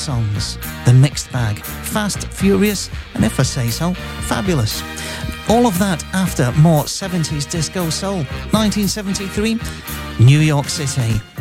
songs. The Mixed Bag, Fast, Furious, and if I say so, Fabulous. All of that after more 70s disco soul. 1973, New York City.